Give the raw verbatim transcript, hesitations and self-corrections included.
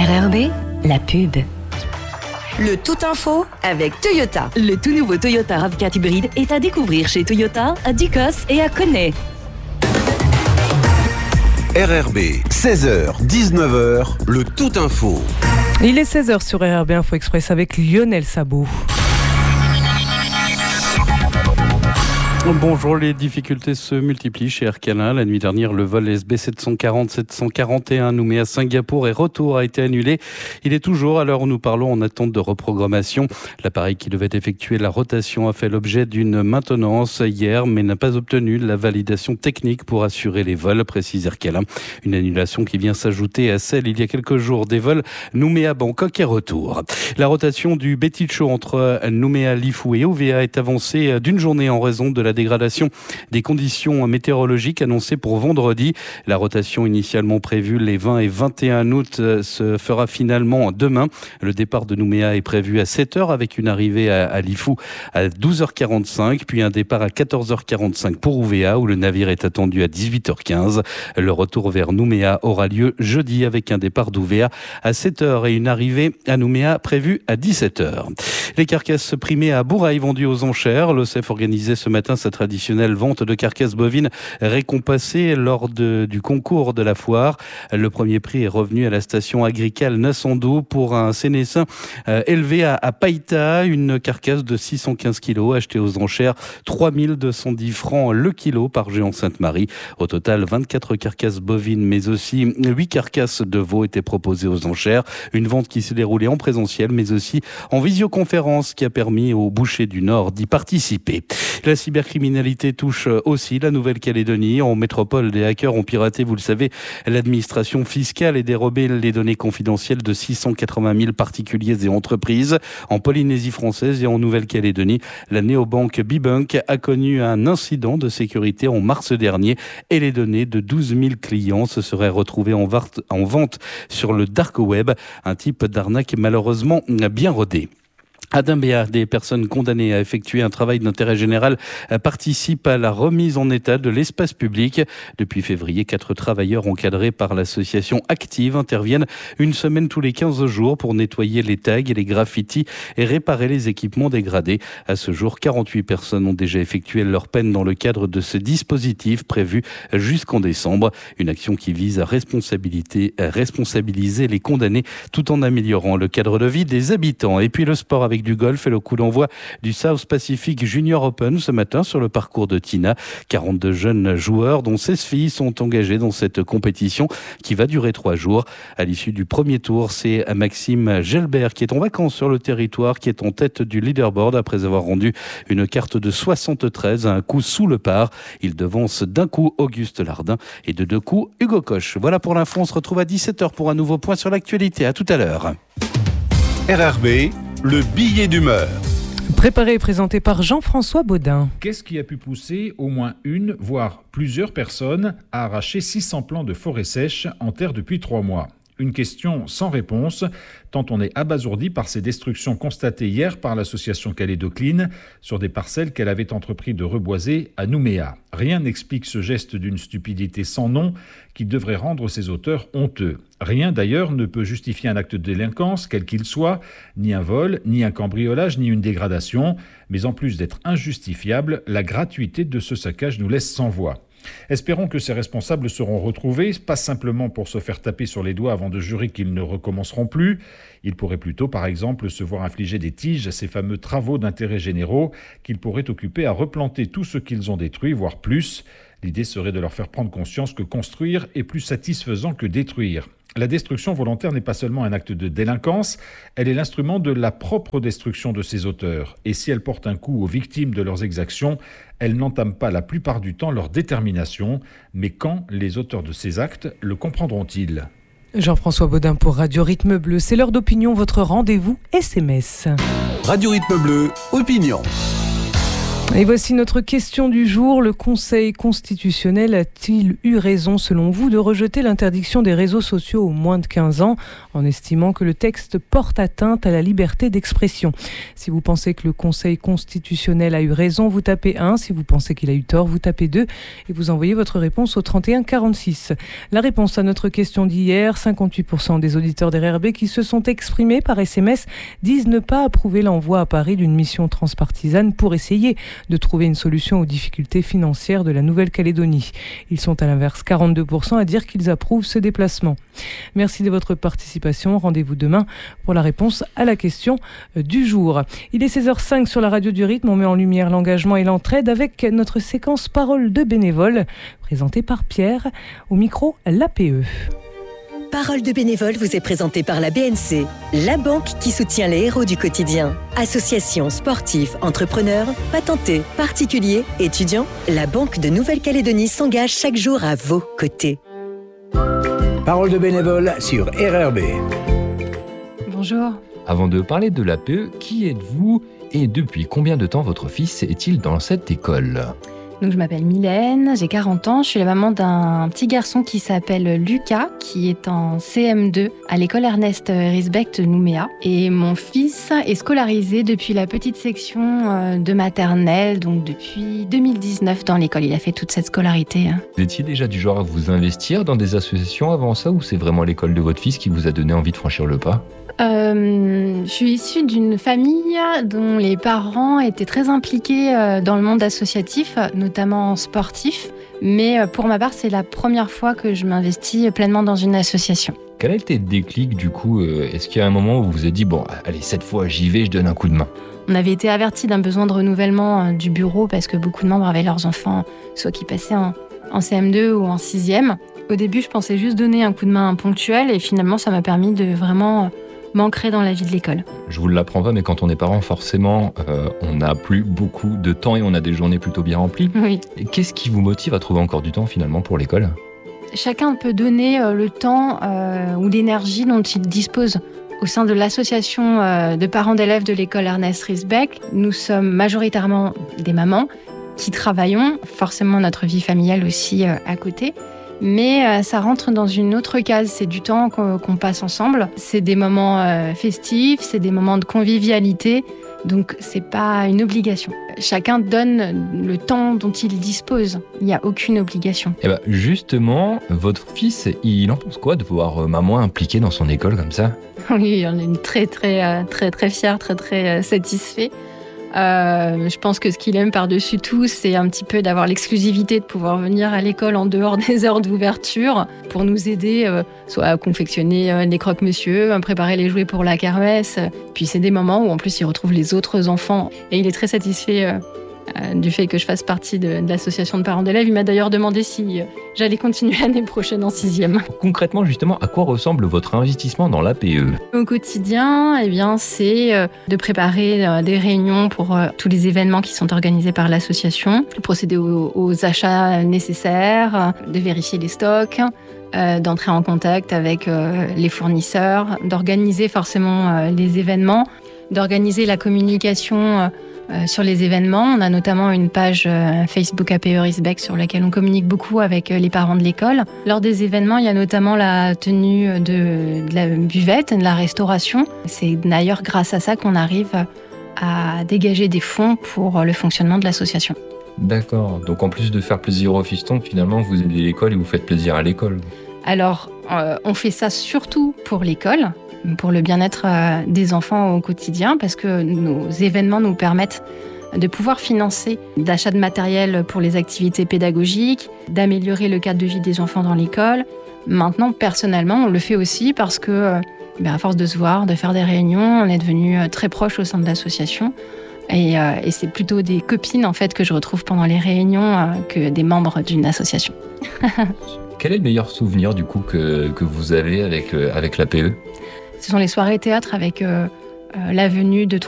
R R B, la pub. Le Tout Info avec Toyota. Le tout nouveau Toyota RAV quatre hybride est à découvrir chez Toyota, à Ducos et à Connay. R R B, seize heures, dix-neuf heures, le Tout Info. Il est seize heures sur R R B Info Express avec Lionel Sabot. Bonjour, les difficultés se multiplient chez Air Canada. La nuit dernière, le vol S B sept cent quarante sept cent quarante et un Nouméa Singapour et retour a été annulé. Il est toujours, à l'heure où nous parlons, en attente de reprogrammation. L'appareil qui devait effectuer la rotation a fait l'objet d'une maintenance hier, mais n'a pas obtenu la validation technique pour assurer les vols, précise Air Canada. Une annulation qui vient s'ajouter à celle, il y a quelques jours, des vols Nouméa-Bangkok et retour. La rotation du Beticho entre Nouméa, Lifou et O V A est avancée d'une journée en raison de la dégradation des conditions météorologiques annoncées pour vendredi. La rotation initialement prévue les vingt et vingt et un août se fera finalement demain. Le départ de Nouméa est prévu à sept heures avec une arrivée à, à Lifou à douze heures quarante-cinq, puis un départ à quatorze heures quarante-cinq pour O V A où le navire est attendu à dix-huit heures quinze. Le retour vers Nouméa aura lieu jeudi avec un départ d'O V A à sept heures et une arrivée à Nouméa prévue à dix-sept heures. Les carcasses primées à Bourail vendues aux enchères. L'O C E F organisait ce matin sa traditionnelle vente de carcasses bovines récompensées lors de, du concours de la foire. Le premier prix est revenu à la station agricole Nassandou pour un sénessin euh, élevé à, à Païta, une carcasse de six cent quinze kilos achetée aux enchères trois mille deux cent dix francs le kilo par Géant Sainte-Marie. Au total, vingt-quatre carcasses bovines mais aussi huit carcasses de veaux étaient proposées aux enchères. Une vente qui s'est déroulée en présentiel mais aussi en visioconférence qui a permis aux bouchers du Nord d'y participer. La cybercriminalité touche aussi la Nouvelle-Calédonie. En métropole, des hackers ont piraté, vous le savez, l'administration fiscale et dérobé les données confidentielles de six cent quatre-vingt mille particuliers et entreprises. En Polynésie française et en Nouvelle-Calédonie, la néobanque Bibunk a connu un incident de sécurité en mars dernier et les données de douze mille clients se seraient retrouvées en vente sur le dark web, un type d'arnaque malheureusement bien rodé. À Dimbéa, des personnes condamnées à effectuer un travail d'intérêt général participent à la remise en état de l'espace public. Depuis février, quatre travailleurs encadrés par l'association Active interviennent une semaine tous les quinze jours pour nettoyer les tags et les graffitis et réparer les équipements dégradés. À ce jour, quarante-huit personnes ont déjà effectué leur peine dans le cadre de ce dispositif prévu jusqu'en décembre. Une action qui vise à responsabiliser les condamnés tout en améliorant le cadre de vie des habitants. Et puis le sport avec du golf et le coup d'envoi du South Pacific Junior Open ce matin sur le parcours de Tina. quarante-deux jeunes joueurs, dont seize filles, sont engagés dans cette compétition qui va durer trois jours. À l'issue du premier tour, c'est Maxime Gelbert qui est en vacances sur le territoire, qui est en tête du leaderboard après avoir rendu une carte de soixante-treize à un coup sous le par. Il devance d'un coup Auguste Lardin et de deux coups Hugo Koch. Voilà pour l'info, on se retrouve à dix-sept heures pour un nouveau point sur l'actualité. À tout à l'heure. R R B, le billet d'humeur. Préparé et présenté par Jean-François Baudin. Qu'est-ce qui a pu pousser au moins une, voire plusieurs personnes à arracher six cents plants de forêt sèche en terre depuis trois mois ? Une question sans réponse, tant on est abasourdi par ces destructions constatées hier par l'association Calédocline sur des parcelles qu'elle avait entrepris de reboiser à Nouméa. Rien n'explique ce geste d'une stupidité sans nom qui devrait rendre ses auteurs honteux. Rien d'ailleurs ne peut justifier un acte de délinquance, quel qu'il soit, ni un vol, ni un cambriolage, ni une dégradation. Mais en plus d'être injustifiable, la gratuité de ce saccage nous laisse sans voix. Espérons que ces responsables seront retrouvés, pas simplement pour se faire taper sur les doigts avant de jurer qu'ils ne recommenceront plus. Ils pourraient plutôt, par exemple, se voir infliger des tiges à ces fameux travaux d'intérêt généraux qu'ils pourraient occuper à replanter tout ce qu'ils ont détruit, voire plus. L'idée serait de leur faire prendre conscience que construire est plus satisfaisant que détruire. La destruction volontaire n'est pas seulement un acte de délinquance, elle est l'instrument de la propre destruction de ses auteurs. Et si elle porte un coup aux victimes de leurs exactions, elle n'entame pas la plupart du temps leur détermination. Mais quand les auteurs de ces actes le comprendront-ils ? Jean-François Baudin pour Radio Rythme Bleu. C'est l'heure d'opinion, votre rendez-vous S M S. Radio Rythme Bleu, opinion. Et voici notre question du jour. Le Conseil constitutionnel a-t-il eu raison, selon vous, de rejeter l'interdiction des réseaux sociaux aux moins de quinze ans, en estimant que le texte porte atteinte à la liberté d'expression? Si vous pensez que le Conseil constitutionnel a eu raison, vous tapez un. Si vous pensez qu'il a eu tort, vous tapez deux. Et vous envoyez votre réponse au trente et un quarante-six. La réponse à notre question d'hier, cinquante-huit pour cent des auditeurs d'R R B qui se sont exprimés par S M S disent ne pas approuver l'envoi à Paris d'une mission transpartisane pour essayer de trouver une solution aux difficultés financières de la Nouvelle-Calédonie. Ils sont à l'inverse quarante-deux pour cent à dire qu'ils approuvent ce déplacement. Merci de votre participation. Rendez-vous demain pour la réponse à la question du jour. Il est seize heures cinq sur la radio du rythme. On met en lumière l'engagement et l'entraide avec notre séquence Parole de bénévoles présentée par Pierre. Au micro, l'A P E. Parole de bénévole vous est présentée par la B N C, la banque qui soutient les héros du quotidien. Associations, sportifs, entrepreneurs, patentés, particuliers, étudiants, la Banque de Nouvelle-Calédonie s'engage chaque jour à vos côtés. Parole de bénévole sur R R B. Bonjour. Avant de parler de l'A P E, qui êtes-vous et depuis combien de temps votre fils est-il dans cette école ? Donc, je m'appelle Mylène, j'ai quarante ans, je suis la maman d'un petit garçon qui s'appelle Lucas, qui est en C M deux à l'école Ernest Risbeck de Nouméa. Et mon fils est scolarisé depuis la petite section de maternelle, donc depuis deux mille dix-neuf dans l'école. Il a fait toute cette scolarité. Vous étiez déjà du genre à vous investir dans des associations avant ça, ou c'est vraiment l'école de votre fils qui vous a donné envie de franchir le pas ? Euh, je suis issue d'une famille dont les parents étaient très impliqués dans le monde associatif, notamment sportif. Mais pour ma part, c'est la première fois que je m'investis pleinement dans une association. Quel a été le déclic du coup ? Est-ce qu'il y a un moment où vous vous êtes dit « bon, allez, cette fois j'y vais, je donne un coup de main ». On avait été avertis d'un besoin de renouvellement du bureau parce que beaucoup de membres avaient leurs enfants, soit qui passaient en, en C M deux ou en sixième. Au début, je pensais juste donner un coup de main ponctuel et finalement, ça m'a permis de vraiment m'ancrer dans la vie de l'école. Je vous l'apprends pas, mais quand on est parent, forcément, euh, on n'a plus beaucoup de temps et on a des journées plutôt bien remplies. Oui. Et qu'est-ce qui vous motive à trouver encore du temps finalement pour l'école ? Chacun peut donner euh, le temps euh, ou l'énergie dont il dispose. Au sein de l'association euh, de parents d'élèves de l'école Ernest Risbeck, nous sommes majoritairement des mamans qui travaillons, forcément notre vie familiale aussi euh, à côté. Mais euh, ça rentre dans une autre case, c'est du temps qu'on, qu'on passe ensemble. C'est des moments euh, festifs, c'est des moments de convivialité, donc c'est pas une obligation. Chacun donne le temps dont il dispose, il n'y a aucune obligation. Et bah justement, votre fils, il en pense quoi de voir euh, maman impliquée dans son école comme ça ? Oui, on est très très euh, très très fiers, très très euh, satisfaits. Euh, je pense que ce qu'il aime par-dessus tout, c'est un petit peu d'avoir l'exclusivité de pouvoir venir à l'école en dehors des heures d'ouverture pour nous aider, euh, soit à confectionner euh, les croque-monsieur, à préparer les jouets pour la kermesse. Puis c'est des moments où en plus il retrouve les autres enfants et il est très satisfait euh, euh, du fait que je fasse partie de, de l'association de parents d'élèves. Il m'a d'ailleurs demandé si euh, j'allais continuer l'année prochaine en sixième. Concrètement, justement, à quoi ressemble votre investissement dans l'A P E ? Au quotidien, eh bien, c'est euh, de préparer euh, des réunions pour euh, tous les événements qui sont organisés par l'association, procéder aux, aux achats nécessaires, euh, de vérifier les stocks, euh, d'entrer en contact avec euh, les fournisseurs, d'organiser forcément euh, les événements, d'organiser la communication euh, Euh, sur les événements. On a notamment une page euh, Facebook A P E Risbeck sur laquelle on communique beaucoup avec euh, les parents de l'école. Lors des événements, il y a notamment la tenue de, de la buvette, de la restauration. C'est d'ailleurs grâce à ça qu'on arrive à dégager des fonds pour le fonctionnement de l'association. D'accord. Donc en plus de faire plaisir aux fistons, finalement vous aidez l'école et vous faites plaisir à l'école. Alors, euh, on fait ça surtout pour l'école, pour le bien-être euh, des enfants au quotidien, parce que nos événements nous permettent de pouvoir financer d'achat de matériel pour les activités pédagogiques, d'améliorer le cadre de vie des enfants dans l'école. Maintenant, personnellement, on le fait aussi parce que, euh, ben à force de se voir, de faire des réunions, on est devenus très proches au sein de l'association. Et, euh, et c'est plutôt des copines en fait que je retrouve pendant les réunions euh, que des membres d'une association. Quel est le meilleur souvenir du coup que, que vous avez avec, euh, avec l'A P E ? Ce sont les soirées théâtre avec euh, euh, la venue de